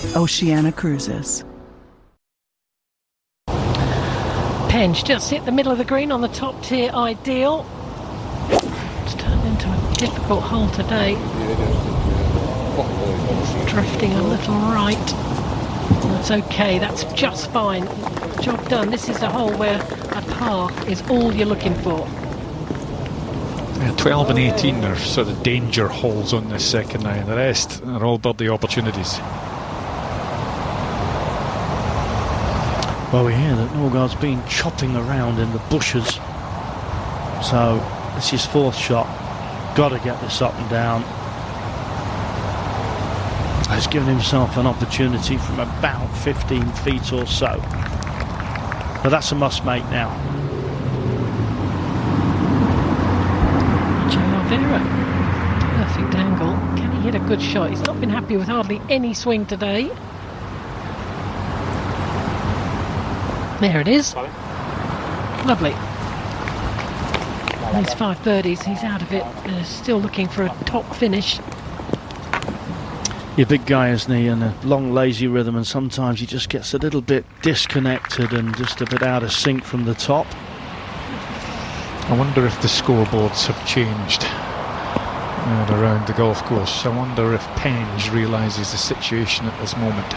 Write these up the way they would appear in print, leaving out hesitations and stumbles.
Oceania Cruises. Penge just hit the middle of the green on the top tier ideal. It's turned into a difficult hole today. Drifting a little right. That's okay, that's just fine. Job done. This is a hole where a par is all you're looking for. Yeah, 12 and 18 are sort of danger holes on this second nine. The rest are all birdie opportunities. Well, we hear that Norgaard's been chopping around in the bushes. So, it's his fourth shot. Got to get this up and down. He's given himself an opportunity from about 15 feet or so. But that's a must-make now. Joe Alvera. Perfect angle. Can he hit a good shot? He's not been happy with hardly any swing today. There it is. Lovely. These 5 birdies, he's out of it. Still looking for a top finish. Your big guy, isn't he, in a long lazy rhythm, and sometimes he just gets a little bit disconnected and just a bit out of sync from the top. I wonder if the scoreboards have changed around the golf course. I wonder if Penge realises the situation at this moment.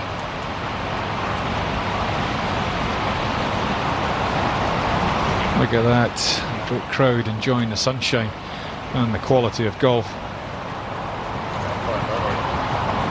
Look at that, great crowd enjoying the sunshine and the quality of golf.